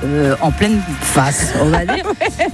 en pleine face, on va dire.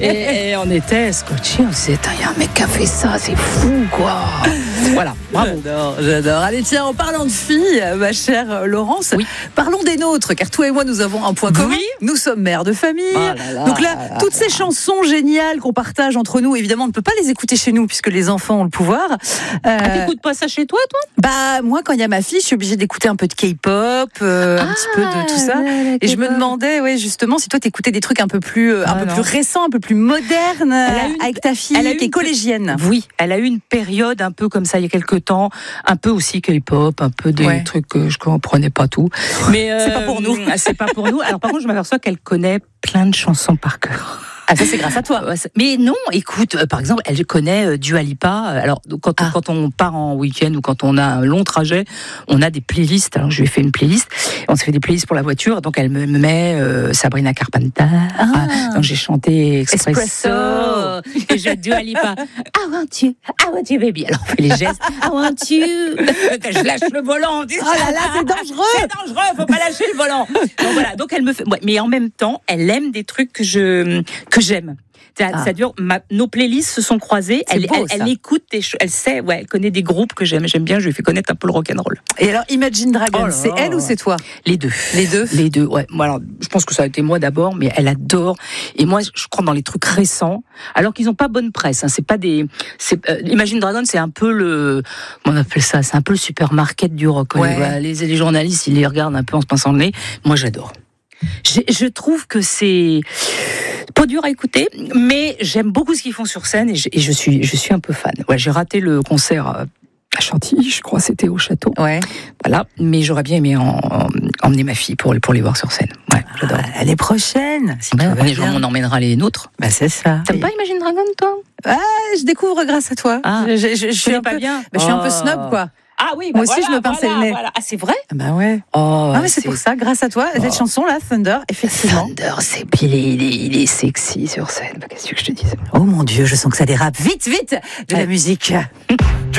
Et on était scotchés, on s'est dit, il y a un mec qui a fait ça, c'est fou, quoi. Voilà, bravo. J'adore. Allez, tiens, en parlant de filles, ma chère Laurence, parlons des nôtres, car toi et moi, nous avons un point commun. Nous sommes mères de famille. Donc là, toutes ces chansons géniales qu'on partage entre nous, évidemment, on ne peut pas les écouter chez nous, puisque les enfants ont le pouvoir. T'écoutes pas ça chez toi, toi ? Bah, moi, quand il y a ma fille, je suis obligée d'écouter un peu de K-pop, un petit peu de tout ça. Et je me demandais, justement, si toi, t'écoutais des trucs un peu plus récents, un peu plus modernes, avec ta fille qui est collégienne. Oui, elle a eu une période un peu comme ça il y a quelques temps, un peu aussi K-pop, un peu des trucs que je comprenais pas tout. Mais c'est pas pour nous. C'est pas pour nous. Alors par contre, je m'aperçois qu'elle connaît plein de chansons par cœur. Ah, ça, c'est grâce à toi. Mais non, écoute, par exemple, elle connaît Dua Lipa. Alors, quand on part en week-end ou quand on a un long trajet, on a des playlists. Alors, je lui ai fait une playlist. On se fait des playlists pour la voiture. Donc, elle me met Sabrina Carpenter. Donc, j'ai chanté Espresso. Et j'ai Dua Lipa. I want you, baby. Alors, on fait les gestes. I want you. Je lâche le volant. Oh là là, c'est dangereux. C'est dangereux, faut pas lâcher le volant. Donc, voilà. Donc, elle me fait, mais en même temps, elle aime des trucs que j'aime. C'est-à-dire, nos playlists se sont croisées. Elle écoute elle sait, elle connaît des groupes que j'aime. J'aime bien, je lui fais connaître un peu le rock'n'roll. Et alors, Imagine Dragons, c'est elle ou c'est toi ? Les deux. Les deux, ouais. Moi, alors, je pense que ça a été moi d'abord, mais elle adore. Et moi, je crois dans les trucs récents, alors qu'ils n'ont pas bonne presse. C'est pas des. Imagine Dragons, c'est un peu comment on appelle ça ? C'est un peu le supermarket du rock. Les journalistes, ils les regardent un peu en se pinçant le nez. Moi, j'adore. Je trouve que c'est pas dur à écouter, mais j'aime beaucoup ce qu'ils font sur scène et je suis un peu fan. Ouais, j'ai raté le concert à Chantilly, je crois, c'était au château. Ouais. Voilà, mais j'aurais bien aimé emmener ma fille pour les voir sur scène. Ouais, j'adore. L'année prochaine, si on emmènera les nôtres. Bah, c'est ça. T'aimes pas Imagine Dragon, toi ? Je découvre grâce à toi. Je suis un peu bien. Je suis un peu snob, quoi. Ah oui, moi aussi je me pinçais le nez. Voilà. Ah, c'est vrai ? Bah ouais. Mais c'est pour ça, grâce à toi, cette chanson-là, Thunder, effectivement. Thunder, il est sexy sur scène. Qu'est-ce que je te dis ? Oh mon Dieu, je sens que ça dérape. Vite, de la musique.